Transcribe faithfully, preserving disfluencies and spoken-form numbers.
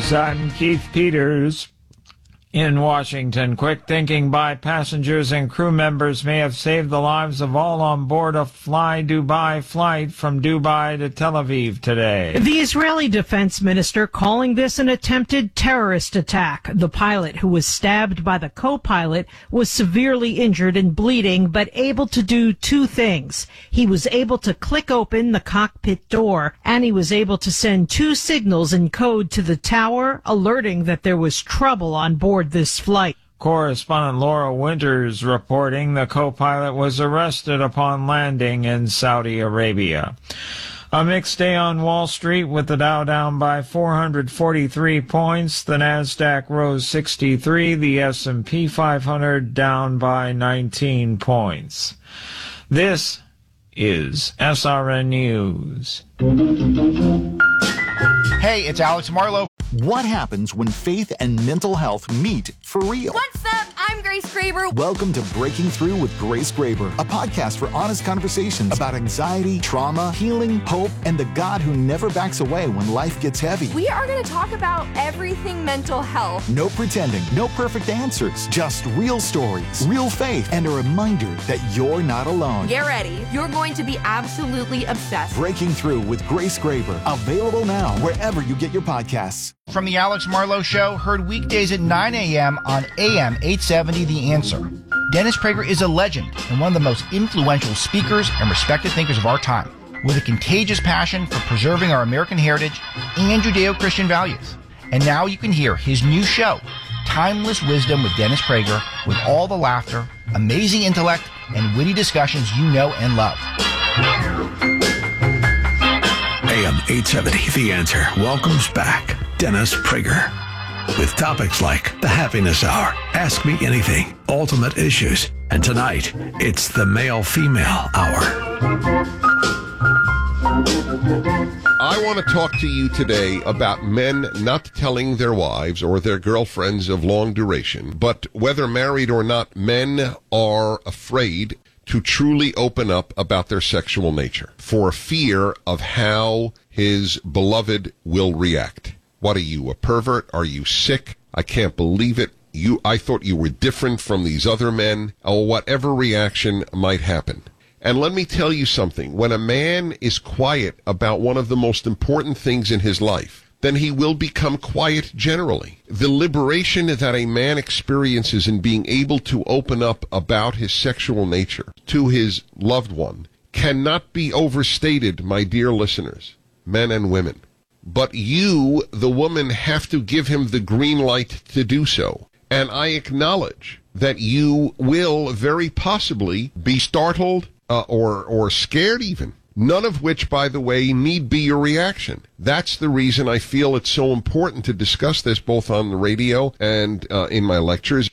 News. I'm Keith Peters in Washington. Quick thinking by passengers and crew members may have saved the lives of all on board a Fly Dubai flight from Dubai to Tel Aviv today. The Israeli defense minister calling this an attempted terrorist attack. The pilot, who was stabbed by the co-pilot, was severely injured and bleeding, but able to do two things. He was able to click open the cockpit door, and he was able to send two signals in code to the tower, alerting that there was trouble on board this flight. Correspondent Laura Winters reporting the co-pilot was arrested upon landing in Saudi Arabia. A mixed day on Wall Street with the Dow down by four hundred forty-three points, the Nasdaq rose sixty-three, the S and P five hundred down by nineteen points. This is S R N News. Hey, it's Alex Marlowe. What happens when faith and mental health meet for real? What's up? I'm Grace Graber. Welcome to Breaking Through with Grace Graber, a podcast for honest conversations about anxiety, trauma, healing, hope, and the God who never backs away when life gets heavy. We are going to talk about everything mental health. No pretending, no perfect answers, just real stories, real faith, and a reminder that you're not alone. Get ready. You're going to be absolutely obsessed. Breaking Through with Grace Graber, available now wherever you get your podcasts. From the Alex Marlowe Show, heard weekdays at nine a.m. on A M eight seventy The Answer. Dennis Prager is a legend and one of the most influential speakers and respected thinkers of our time, with a contagious passion for preserving our American heritage and Judeo-Christian values. And now you can hear his new show, Timeless Wisdom with Dennis Prager, with all the laughter, amazing intellect, and witty discussions you know and love. A M eight seventy The Answer welcomes back Dennis Prager with topics like the Happiness Hour, Ask Me Anything, Ultimate Issues, and tonight it's the Male-Female Hour. I want to talk to you today about men not telling their wives or their girlfriends of long duration, but whether married or not, men are afraid to truly open up about their sexual nature for fear of how his beloved will react. What are you, a pervert? Are you sick? I can't believe it. You, I thought you were different from these other men, or whatever reaction might happen. And let me tell you something. When a man is quiet about one of the most important things in his life, then he will become quiet generally. The liberation that a man experiences in being able to open up about his sexual nature to his loved one cannot be overstated, my dear listeners, men and women. But you, the woman, have to give him the green light to do so. And I acknowledge that you will very possibly be startled uh, or, or scared even. None of which, by the way, need be your reaction. That's the reason I feel it's so important to discuss this both on the radio and uh, in my lectures.